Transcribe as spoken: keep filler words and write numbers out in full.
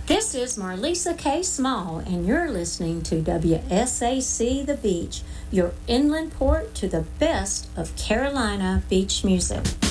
This is Marlisa K. Small, and you're listening to W S A C The Beach, your inland port to the best of Carolina beach music.